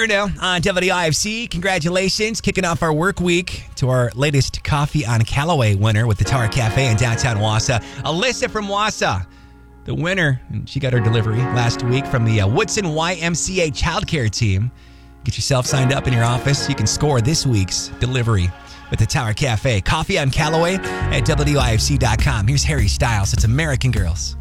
Bruno on WIFC. Congratulations. Kicking off our work week to our latest Coffee on Callaway winner with the Tower Cafe in downtown Wausau. Alyssa from Wausau, the winner. And she got her delivery last week from the Woodson YMCA childcare team. Get yourself signed up in your office. You can score this week's delivery with the Tower Cafe. Coffee on Callaway at WIFC.com. Here's Harry Styles. It's American Girls.